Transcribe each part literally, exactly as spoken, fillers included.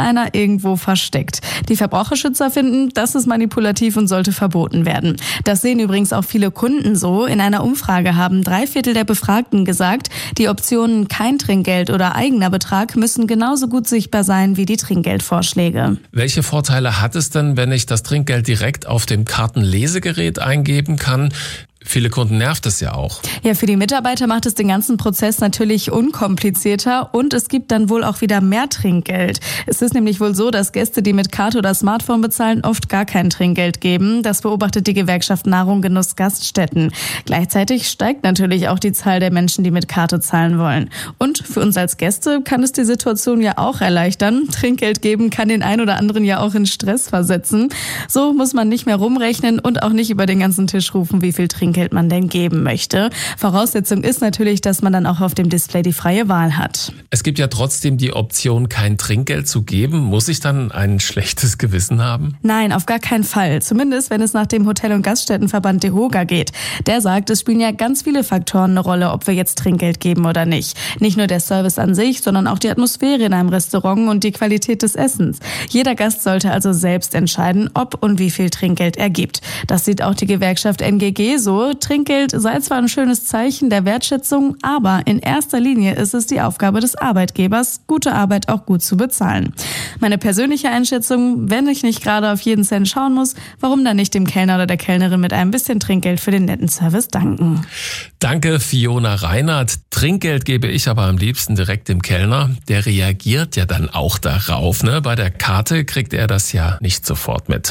einer irgendwo versteckt. Die Verbraucherschützer finden, das ist manipulativ und sollte verboten werden. Das sehen übrigens auch viele Kunden so. In einer Umfrage haben drei Viertel der Befragten gesagt, die Optionen kein Trinkgeld oder eigener Betrag müssen genauso gut sichtbar sein wie die Trinkgeldvorschläge. Welche Vorteile hat es denn, wenn ich das Trinkgeld direkt auf dem Kartenlesegerät eingeben kann? Viele Kunden nervt es ja auch. Ja, für die Mitarbeiter macht es den ganzen Prozess natürlich unkomplizierter und es gibt dann wohl auch wieder mehr Trinkgeld. Es ist nämlich wohl so, dass Gäste, die mit Karte oder Smartphone bezahlen, oft gar kein Trinkgeld geben. Das beobachtet die Gewerkschaft Nahrung Genuss Gaststätten. Gleichzeitig steigt natürlich auch die Zahl der Menschen, die mit Karte zahlen wollen. Und für uns als Gäste kann es die Situation ja auch erleichtern. Trinkgeld geben kann den einen oder anderen ja auch in Stress versetzen. So muss man nicht mehr rumrechnen und auch nicht über den ganzen Tisch rufen, wie viel Trinkgeld man denn geben möchte. Voraussetzung ist natürlich, dass man dann auch auf dem Display die freie Wahl hat. Es gibt ja trotzdem die Option, kein Trinkgeld zu geben. Muss ich dann ein schlechtes Gewissen haben? Nein, auf gar keinen Fall. Zumindest, wenn es nach dem Hotel- und Gaststättenverband DEHOGA geht. Der sagt, es spielen ja ganz viele Faktoren eine Rolle, ob wir jetzt Trinkgeld geben oder nicht. Nicht nur der Service an sich, sondern auch die Atmosphäre in einem Restaurant und die Qualität des Essens. Jeder Gast sollte also selbst entscheiden, ob und wie viel Trinkgeld er gibt. Das sieht auch die Gewerkschaft N G G so. Trinkgeld sei zwar ein schönes Zeichen der Wertschätzung, aber in erster Linie ist es die Aufgabe des Arbeitgebers, gute Arbeit auch gut zu bezahlen. Meine persönliche Einschätzung, wenn ich nicht gerade auf jeden Cent schauen muss, warum dann nicht dem Kellner oder der Kellnerin mit einem bisschen Trinkgeld für den netten Service danken? Danke, Fiona Reinhardt. Trinkgeld gebe ich aber am liebsten direkt dem Kellner. Der reagiert ja dann auch darauf, ne? Bei der Karte kriegt er das ja nicht sofort mit.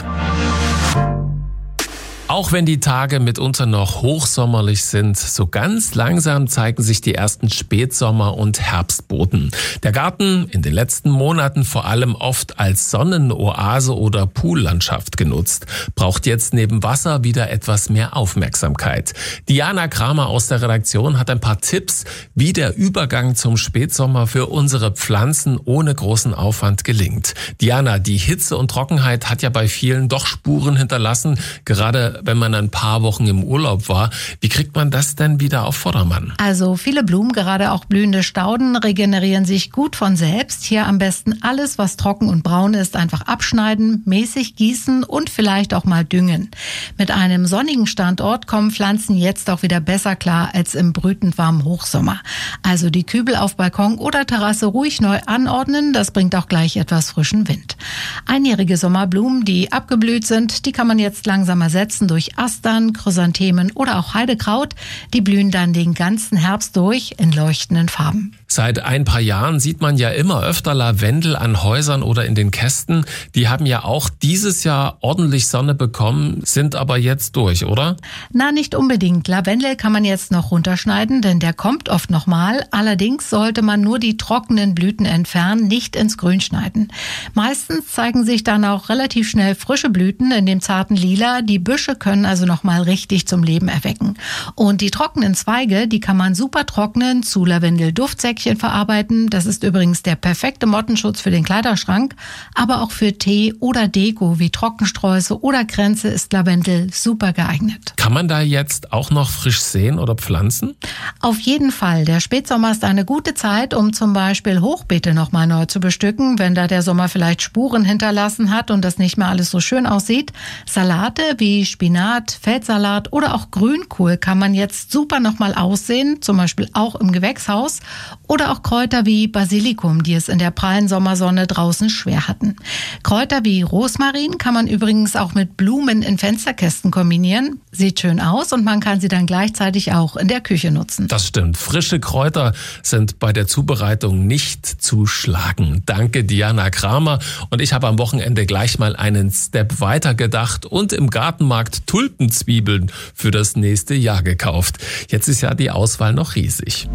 Auch wenn die Tage mitunter noch hochsommerlich sind, so ganz langsam zeigen sich die ersten Spätsommer- und Herbstboten. Der Garten, in den letzten Monaten vor allem oft als Sonnenoase oder Poollandschaft genutzt, braucht jetzt neben Wasser wieder etwas mehr Aufmerksamkeit. Diana Kramer aus der Redaktion hat ein paar Tipps, wie der Übergang zum Spätsommer für unsere Pflanzen ohne großen Aufwand gelingt. Diana, die Hitze und Trockenheit hat ja bei vielen doch Spuren hinterlassen, gerade wenn man ein paar Wochen im Urlaub war. Wie kriegt man das denn wieder auf Vordermann? Also viele Blumen, gerade auch blühende Stauden, regenerieren sich gut von selbst. Hier am besten alles, was trocken und braun ist, einfach abschneiden, mäßig gießen und vielleicht auch mal düngen. Mit einem sonnigen Standort kommen Pflanzen jetzt auch wieder besser klar als im brütend warmen Hochsommer. Also die Kübel auf Balkon oder Terrasse ruhig neu anordnen, das bringt auch gleich etwas frischen Wind. Einjährige Sommerblumen, die abgeblüht sind, die kann man jetzt langsam ersetzen durch Astern, Chrysanthemen oder auch Heidekraut. Die blühen dann den ganzen Herbst durch in leuchtenden Farben. Seit ein paar Jahren sieht man ja immer öfter Lavendel an Häusern oder in den Kästen. Die haben ja auch dieses Jahr ordentlich Sonne bekommen, sind aber jetzt durch, oder? Na, nicht unbedingt. Lavendel kann man jetzt noch runterschneiden, denn der kommt oft nochmal. Allerdings sollte man nur die trockenen Blüten entfernen, nicht ins Grün schneiden. Meistens zeigen sich dann auch relativ schnell frische Blüten in dem zarten Lila. Die Büsche können also nochmal richtig zum Leben erwecken. Und die trockenen Zweige, die kann man super trocknen, zu Lavendel-Duftsäckchen verarbeiten. Das ist übrigens der perfekte Mottenschutz für den Kleiderschrank. Aber auch für Tee oder Deko wie Trockensträuße oder Kränze ist Lavendel super geeignet. Kann man da jetzt auch noch frisch säen oder pflanzen? Auf jeden Fall. Der Spätsommer ist eine gute Zeit, um zum Beispiel Hochbeete nochmal neu zu bestücken, wenn da der Sommer vielleicht Spuren hinterlassen hat und das nicht mehr alles so schön aussieht. Salate wie Spinat, Feldsalat oder auch Grünkohl kann man jetzt super nochmal aussehen, zum Beispiel auch im Gewächshaus. Oder auch Kräuter wie Basilikum, die es in der prallen Sommersonne draußen schwer hatten. Kräuter wie Rosmarin kann man übrigens auch mit Blumen in Fensterkästen kombinieren. Sieht schön aus und man kann sie dann gleichzeitig auch in der Küche nutzen. Das stimmt. Frische Kräuter sind bei der Zubereitung nicht zu schlagen. Danke, Diana Kramer. Und ich habe am Wochenende gleich mal einen Step weiter gedacht und im Gartenmarkt Tulpenzwiebeln für das nächste Jahr gekauft. Jetzt ist ja die Auswahl noch riesig.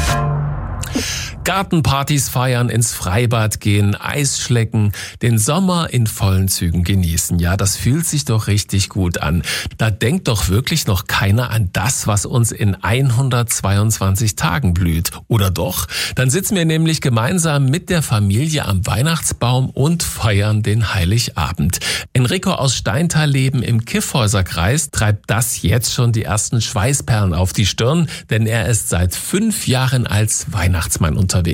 Gartenpartys feiern, ins Freibad gehen, Eis schlecken, den Sommer in vollen Zügen genießen. Ja, das fühlt sich doch richtig gut an. Da denkt doch wirklich noch keiner an das, was uns in hundertzweiundzwanzig Tagen blüht. Oder doch? Dann sitzen wir nämlich gemeinsam mit der Familie am Weihnachtsbaum und feiern den Heiligabend. Enrico aus Steintal-Leben im Kyffhäuserkreis treibt das jetzt schon die ersten Schweißperlen auf die Stirn, denn er ist seit fünf Jahren als Weihnachtsmann unterwegs.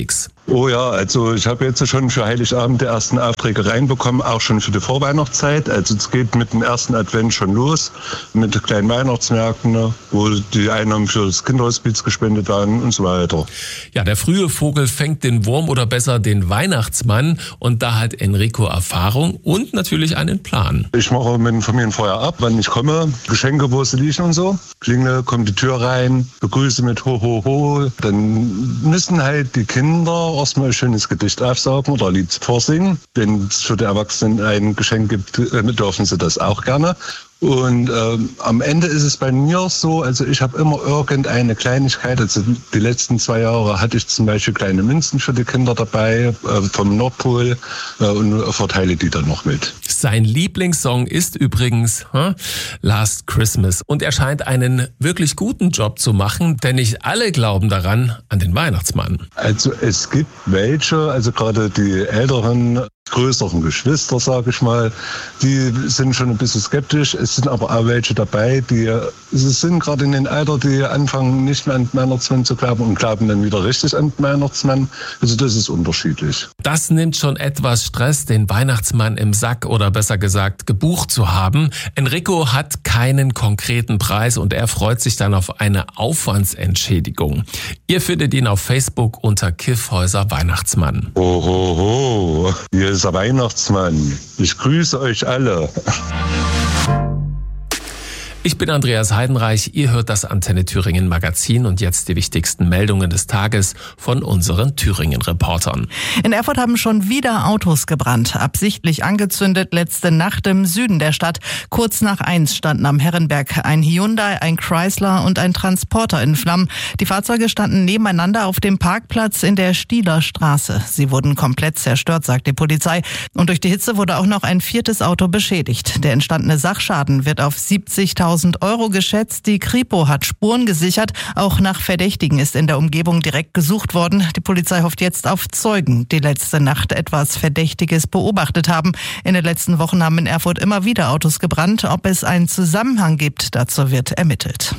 Oh ja, also ich habe jetzt schon für Heiligabend die ersten Aufträge reinbekommen, auch schon für die Vorweihnachtszeit. Also es geht mit dem ersten Advent schon los, mit kleinen Weihnachtsmärkten, wo die Einnahmen für das Kinderhospiz gespendet werden und so weiter. Ja, der frühe Vogel fängt den Wurm oder besser den Weihnachtsmann und da hat Enrico Erfahrung und natürlich einen Plan. Ich mache mit dem Familienfeuer ab, wann ich komme, Geschenke, wo sie liegen und so. Klingel, kommt die Tür rein, begrüße mit Ho, Ho, Ho. Dann müssen halt die Kinder erstmal ein schönes Gedicht aufsaugen oder ein Lied vorsingen. Wenn es für die Erwachsenen ein Geschenk gibt, dürfen sie das auch gerne. Und ähm, am Ende ist es bei mir so, also ich habe immer irgendeine Kleinigkeit, also die letzten zwei Jahre hatte ich zum Beispiel kleine Münzen für die Kinder dabei, äh, vom Nordpol äh, und verteile die dann noch mit. Sein Lieblingssong ist übrigens huh, Last Christmas und er scheint einen wirklich guten Job zu machen, denn nicht alle glauben daran an den Weihnachtsmann. Also es gibt welche, also gerade die älteren, größeren Geschwister, sage ich mal, die sind schon ein bisschen skeptisch. Es sind aber auch welche dabei, die sie sind gerade in dem Alter, die anfangen nicht mehr an den Weihnachtsmann zu glauben und glauben dann wieder richtig an den Weihnachtsmann. Also das ist unterschiedlich. Das nimmt schon etwas Stress, den Weihnachtsmann im Sack oder besser gesagt gebucht zu haben. Enrico hat keinen konkreten Preis und er freut sich dann auf eine Aufwandsentschädigung. Ihr findet ihn auf Facebook unter Kiffhäuser Weihnachtsmann. Ho, ho, ho. Hier ist der Weihnachtsmann. Ich grüße euch alle. Ich bin Andreas Heidenreich, ihr hört das Antenne Thüringen Magazin und jetzt die wichtigsten Meldungen des Tages von unseren Thüringen-Reportern. In Erfurt haben schon wieder Autos gebrannt, absichtlich angezündet, letzte Nacht im Süden der Stadt. Kurz nach eins standen am Herrenberg ein Hyundai, ein Chrysler und ein Transporter in Flammen. Die Fahrzeuge standen nebeneinander auf dem Parkplatz in der Stieler Straße. Sie wurden komplett zerstört, sagt die Polizei. Und durch die Hitze wurde auch noch ein viertes Auto beschädigt. Der entstandene Sachschaden wird auf siebzigtausend Euro geschätzt. Die Kripo hat Spuren gesichert. Auch nach Verdächtigen ist in der Umgebung direkt gesucht worden. Die Polizei hofft jetzt auf Zeugen, die letzte Nacht etwas Verdächtiges beobachtet haben. In den letzten Wochen haben in Erfurt immer wieder Autos gebrannt. Ob es einen Zusammenhang gibt, dazu wird ermittelt.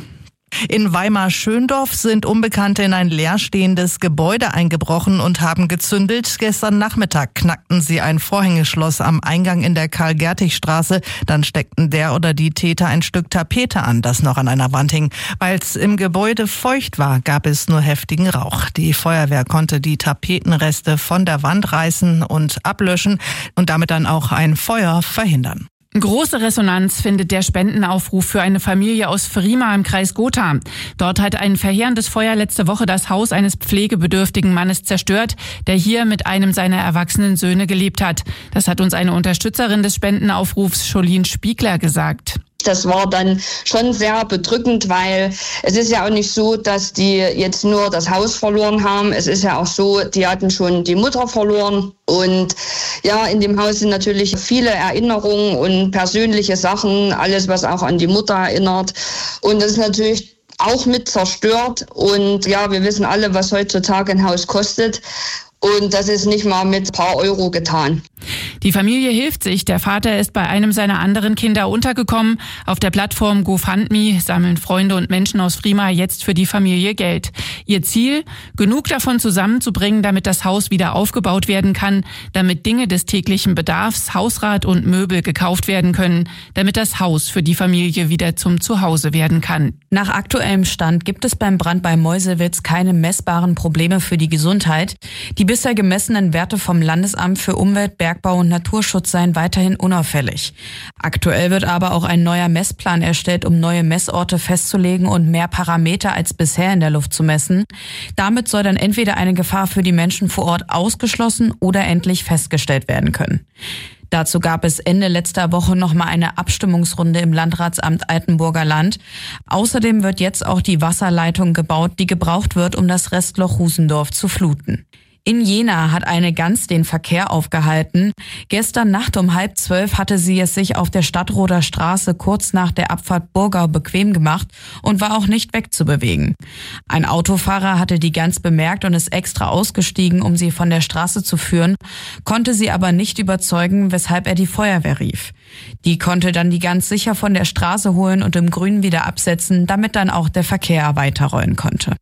In Weimar-Schöndorf sind Unbekannte in ein leerstehendes Gebäude eingebrochen und haben gezündelt. Gestern Nachmittag knackten sie ein Vorhängeschloss am Eingang in der Karl-Gertig-Straße. Dann steckten der oder die Täter ein Stück Tapete an, das noch an einer Wand hing. Weil es im Gebäude feucht war, gab es nur heftigen Rauch. Die Feuerwehr konnte die Tapetenreste von der Wand reißen und ablöschen und damit dann auch ein Feuer verhindern. Große Resonanz findet der Spendenaufruf für eine Familie aus Vrima im Kreis Gotha. Dort hat ein verheerendes Feuer letzte Woche das Haus eines pflegebedürftigen Mannes zerstört, der hier mit einem seiner erwachsenen Söhne gelebt hat. Das hat uns eine Unterstützerin des Spendenaufrufs, Jolien Spiegler, gesagt. Das war dann schon sehr bedrückend, weil es ist ja auch nicht so, dass die jetzt nur das Haus verloren haben. Es ist ja auch so, die hatten schon die Mutter verloren. Und ja, in dem Haus sind natürlich viele Erinnerungen und persönliche Sachen, alles, was auch an die Mutter erinnert. Und das ist natürlich auch mit zerstört. Und ja, wir wissen alle, was heutzutage ein Haus kostet. Und das ist nicht mal mit ein paar Euro getan. Die Familie hilft sich. Der Vater ist bei einem seiner anderen Kinder untergekommen. Auf der Plattform GoFundMe sammeln Freunde und Menschen aus Vrima jetzt für die Familie Geld. Ihr Ziel? Genug davon zusammenzubringen, damit das Haus wieder aufgebaut werden kann, damit Dinge des täglichen Bedarfs, Hausrat und Möbel gekauft werden können, damit das Haus für die Familie wieder zum Zuhause werden kann. Nach aktuellem Stand gibt es beim Brand bei Meuselwitz keine messbaren Probleme für die Gesundheit. Die bisher gemessenen Werte vom Landesamt für Umwelt, Bergbau und Naturschutz seien weiterhin unauffällig. Aktuell wird aber auch ein neuer Messplan erstellt, um neue Messorte festzulegen und mehr Parameter als bisher in der Luft zu messen. Damit soll dann entweder eine Gefahr für die Menschen vor Ort ausgeschlossen oder endlich festgestellt werden können. Dazu gab es Ende letzter Woche nochmal eine Abstimmungsrunde im Landratsamt Altenburger Land. Außerdem wird jetzt auch die Wasserleitung gebaut, die gebraucht wird, um das Restloch Husendorf zu fluten. In Jena hat eine Gans den Verkehr aufgehalten. Gestern Nacht um halb zwölf hatte sie es sich auf der Stadtroder Straße kurz nach der Abfahrt Burgau bequem gemacht und war auch nicht wegzubewegen. Ein Autofahrer hatte die Gans bemerkt und ist extra ausgestiegen, um sie von der Straße zu führen, konnte sie aber nicht überzeugen, weshalb er die Feuerwehr rief. Die konnte dann die Gans sicher von der Straße holen und im Grün wieder absetzen, damit dann auch der Verkehr weiterrollen konnte.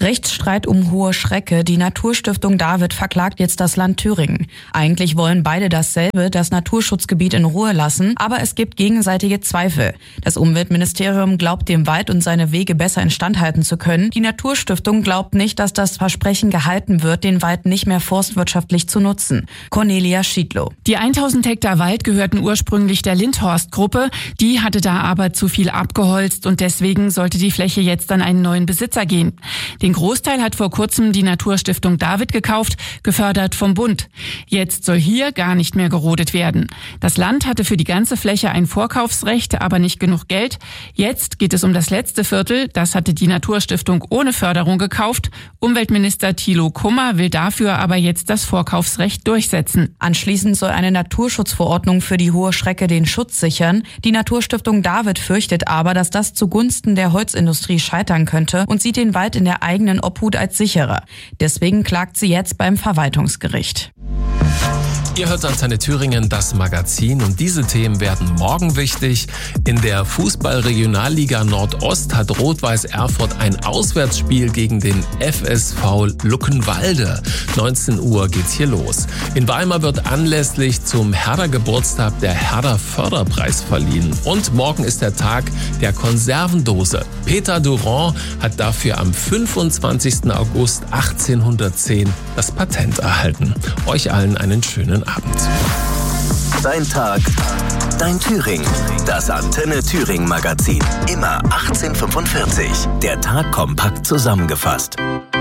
Rechtsstreit um Hohe Schrecke. Die Naturstiftung David verklagt jetzt das Land Thüringen. Eigentlich wollen beide dasselbe, das Naturschutzgebiet in Ruhe lassen, aber es gibt gegenseitige Zweifel. Das Umweltministerium glaubt, dem Wald und seine Wege besser instand halten zu können. Die Naturstiftung glaubt nicht, dass das Versprechen gehalten wird, den Wald nicht mehr forstwirtschaftlich zu nutzen. Cornelia Schiedlow. Die tausend Hektar Wald gehörten ursprünglich der Lindhorst-Gruppe. Die hatte da aber zu viel abgeholzt und deswegen sollte die Fläche jetzt an einen neuen Besitzer gehen. Den Großteil hat vor kurzem die Naturstiftung David gekauft, gefördert vom Bund. Jetzt soll hier gar nicht mehr gerodet werden. Das Land hatte für die ganze Fläche ein Vorkaufsrecht, aber nicht genug Geld. Jetzt geht es um das letzte Viertel. Das hatte die Naturstiftung ohne Förderung gekauft. Umweltminister Thilo Kummer will dafür aber jetzt das Vorkaufsrecht durchsetzen. Anschließend soll eine Naturschutzverordnung für die Hohe Schrecke den Schutz sichern. Die Naturstiftung David fürchtet aber, dass das zugunsten der Holzindustrie scheitern könnte und sieht den Wald in der eigenen Obhut als sicherer. Deswegen klagt sie jetzt beim Verwaltungsgericht. Ihr hört Antenne Thüringen, das Magazin, und diese Themen werden morgen wichtig. In der Fußball-Regionalliga Nordost hat Rot-Weiß Erfurt ein Auswärtsspiel gegen den F S V Luckenwalde. neunzehn Uhr geht's hier los. In Weimar wird anlässlich zum Herder-Geburtstag der Herder-Förderpreis verliehen. Und morgen ist der Tag der Konservendose. Peter Durand hat dafür am fünfundzwanzigsten August achtzehnhundertzehn das Patent erhalten. Euch allen einen schönen Abend. Dein Tag, dein Thüringen. Das Antenne Thüringen Magazin. Immer achtzehn Uhr fünfundvierzig. Der Tag kompakt zusammengefasst.